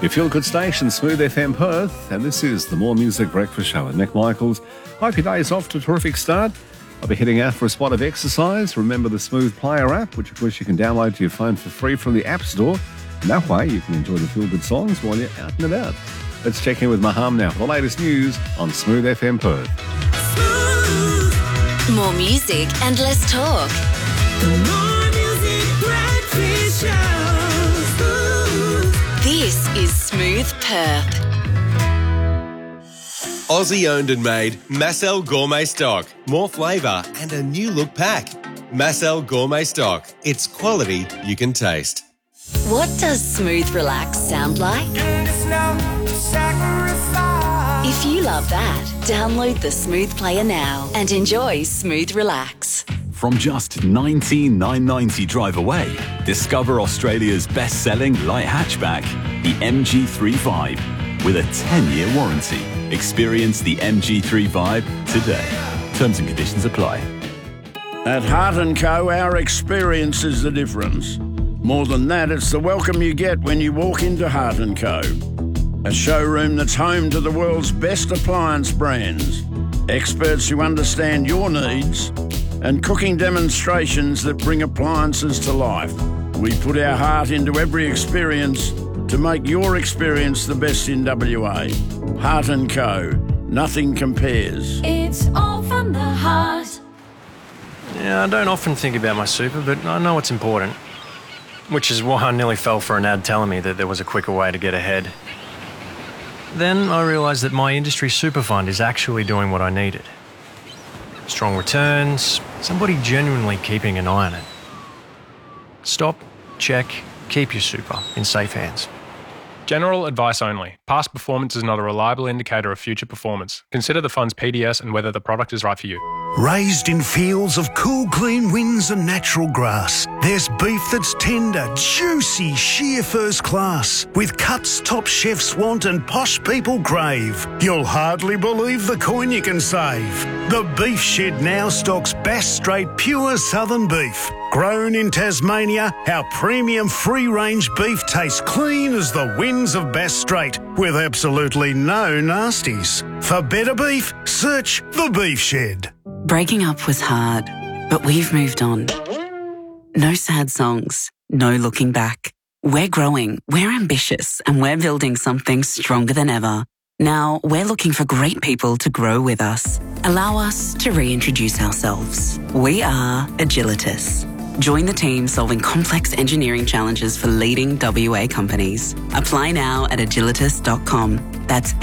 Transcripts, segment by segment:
Your feel-good station, Smooth FM Perth, and this is the More Music Breakfast Show with Nick Michaels. Hope your day is off to a terrific start. I'll be heading out for a spot of exercise. Remember the Smooth Player app, which of course you can download to your phone for free from the App Store. And that way you can enjoy the feel-good songs while you're out and about. Let's check in with Maham now for the latest news on Smooth FM Perth. More music and less talk. More Music Breakfast Show. This is Smooth Perth. Aussie owned and made Massel Gourmet Stock. More flavour and a new look pack. Massel Gourmet Stock. It's quality you can taste. What does Smooth Relax sound like? If you love that, download the Smooth Player now and enjoy Smooth Relax. From just $19,990 drive away, discover Australia's best-selling light hatchback, the MG3 Vibe, with a 10-year warranty. Experience the MG3 Vibe today. Terms and conditions apply. At Heart & Co, our experience is the difference. More than that, it's the welcome you get when you walk into Heart & Co. A showroom that's home to the world's best appliance brands, experts who understand your needs, and cooking demonstrations that bring appliances to life. We put our heart into every experience to make your experience the best in WA. Heart & Co. Nothing compares. It's all from the heart. Yeah, I don't often think about my super, but I know it's important. Which is why I nearly fell for an ad telling me that there was a quicker way to get ahead. Then I realised that my industry super fund is actually doing what I needed. Strong returns, somebody genuinely keeping an eye on it. Stop, check, keep your super in safe hands. General advice only. Past performance is not a reliable indicator of future performance. Consider the fund's PDS and whether the product is right for you. Raised in fields of cool, clean winds and natural grass, there's beef that's tender, juicy, sheer first class, with cuts top chefs want and posh people crave. You'll hardly believe the coin you can save. The Beef Shed now stocks Bass Strait pure southern beef. Grown in Tasmania, our premium free-range beef tastes clean as the winds of Bass Strait, with absolutely no nasties. For better beef, search The Beef Shed. Breaking up was hard, but we've moved on. No sad songs, no looking back. We're growing, we're ambitious, and we're building something stronger than ever. Now, we're looking for great people to grow with us. Allow us to reintroduce ourselves. We are Agilitas. Join the team solving complex engineering challenges for leading WA companies. Apply now at agilitas.com. That's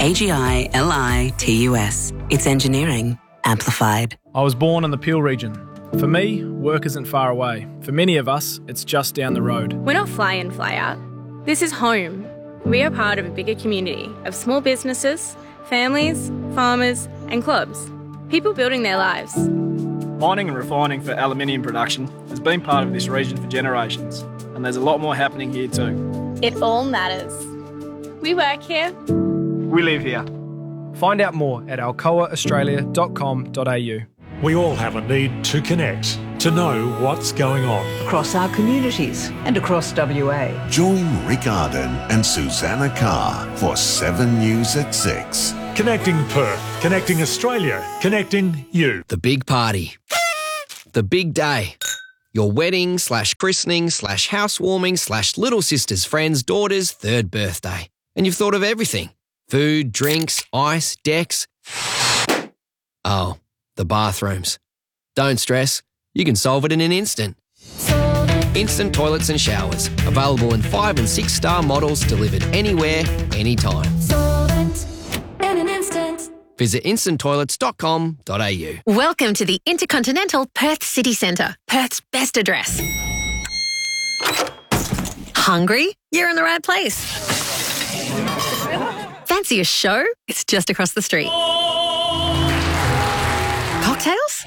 AGILITUS. It's engineering amplified. I was born in the Peel region. For me, work isn't far away. For many of us, it's just down the road. We're not fly in, fly out. This is home. We are part of a bigger community of small businesses, families, farmers and clubs. People building their lives. Mining and refining for aluminium production has been part of this region for generations, and there's a lot more happening here too. It all matters. We work here. We live here. Find out more at alcoaaustralia.com.au. We all have a need to connect, to know what's going on. Across our communities and across WA. Join Rick Arden and Susanna Carr for 7 News at 6. Connecting Perth, connecting Australia, connecting you. The big party. The big day. Your wedding / christening / housewarming / little sister's friend's daughter's 3rd birthday. And you've thought of everything. Food, drinks, ice, decks. Oh, the bathrooms. Don't stress. You can solve it in an instant. Instant toilets and showers. Available in 5 and 6 star models delivered anywhere, anytime. In an instant. Visit instanttoilets.com.au. Welcome to the Intercontinental Perth City Centre, Perth's best address. Hungry? You're in the right place. Fancy a show? It's just across the street. Cocktails?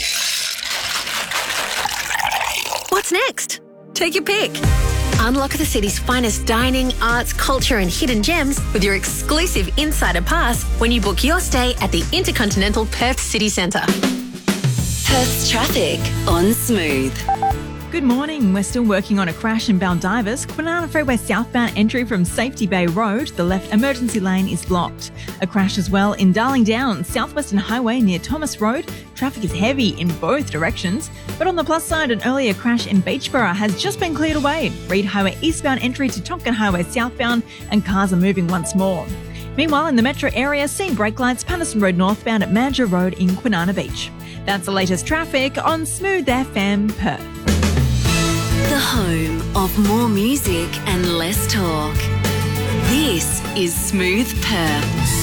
What's next? Take your pick. Unlock the city's finest dining, arts, culture and hidden gems with your exclusive Insider Pass when you book your stay at the Intercontinental Perth City Centre. Perth's traffic on Smooth. Good morning. We're still working on a crash in Baldivis. Kwinana Freeway southbound entry from Safety Bay Road. The left emergency lane is blocked. A crash as well in Darling Downs, Southwestern Highway near Thomas Road. Traffic is heavy in both directions. But on the plus side, an earlier crash in Beachborough has just been cleared away. Reed Highway eastbound entry to Tonkin Highway southbound, and cars are moving once more. Meanwhile, in the metro area, seeing brake lights Patterson Road northbound at Mandurah Road in Kwinana Beach. That's the latest traffic on Smooth FM Perth. The home of more music and less talk. This is Smooth Perth.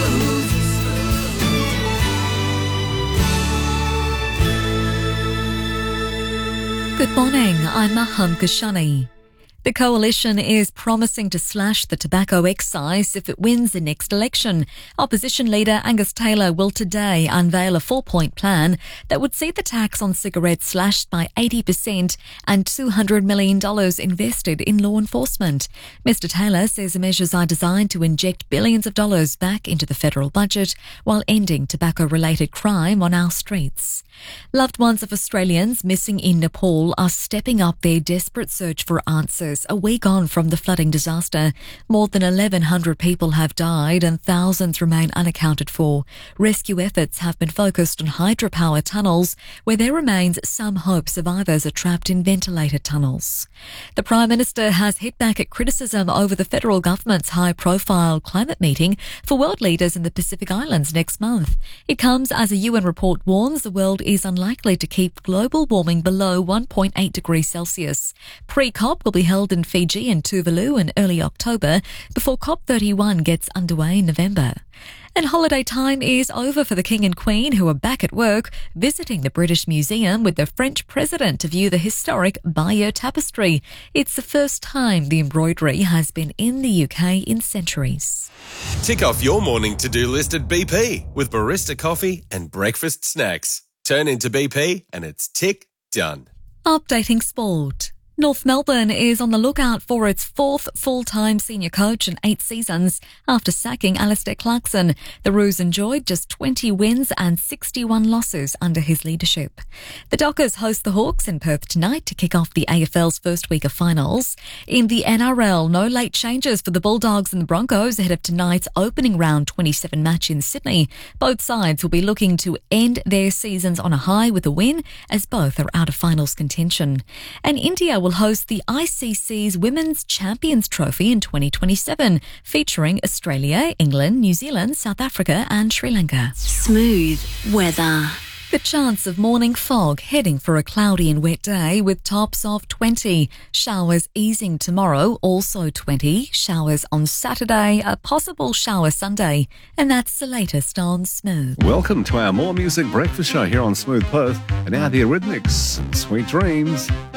Good morning, I'm Maham Kashani. The Coalition is promising to slash the tobacco excise if it wins the next election. Opposition leader Angus Taylor will today unveil a 4-point plan that would see the tax on cigarettes slashed by 80% and $200 million invested in law enforcement. Mr Taylor says the measures are designed to inject billions of dollars back into the federal budget while ending tobacco-related crime on our streets. Loved ones of Australians missing in Nepal are stepping up their desperate search for answers. A week on from the flooding disaster, more than 1,100 people have died and thousands remain unaccounted for. Rescue efforts have been focused on hydropower tunnels, where there remains some hope survivors are trapped in ventilated tunnels. The Prime Minister has hit back at criticism over the federal government's high-profile climate meeting for world leaders in the Pacific Islands next month. It comes as a UN report warns the world is unlikely to keep global warming below 1.8 degrees Celsius. Pre-COP will be held in Fiji and Tuvalu in early October before COP31 gets underway in November. And holiday time is over for the King and Queen, who are back at work visiting the British Museum with the French President to view the historic Bayeux Tapestry. It's the first time the embroidery has been in the UK in centuries. Tick off your morning to-do list at BP with barista coffee and breakfast snacks. Turn into BP and it's tick done. Updating sport. North Melbourne is on the lookout for its 4th full-time senior coach in 8 seasons after sacking Alistair Clarkson. The Roos enjoyed just 20 wins and 61 losses under his leadership. The Dockers host the Hawks in Perth tonight to kick off the AFL's first week of finals. In the NRL, no late changes for the Bulldogs and the Broncos ahead of tonight's opening round 27 match in Sydney. Both sides will be looking to end their seasons on a high with a win, as both are out of finals contention. And India will host the ICC's Women's Champions Trophy in 2027, featuring Australia, England, New Zealand, South Africa and Sri Lanka. Smooth weather. The chance of morning fog heading for a cloudy and wet day with tops of 20. Showers easing tomorrow, also 20. Showers on Saturday, a possible shower Sunday. And that's the latest on Smooth. Welcome to our More Music Breakfast Show here on Smooth Perth. And now the Eurythmics and Sweet Dreams.